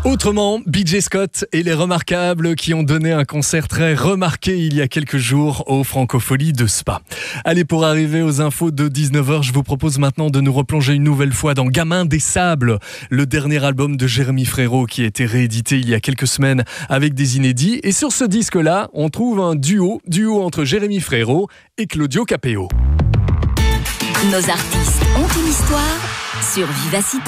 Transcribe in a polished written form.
Autrement, BJ Scott et les Remarquables qui ont donné un concert très remarqué il y a quelques jours au Francofolie de Spa. Allez, pour arriver aux infos de 19h, je vous propose maintenant de nous replonger une nouvelle fois dans Gamin des Sables, le dernier album de Jérémy Frérot qui a été réédité il y a quelques semaines avec des inédits. Et sur ce disque-là, on trouve un duo entre Jérémy Frérot et Claudio Capéo. Nos artistes ont une histoire sur Vivacité.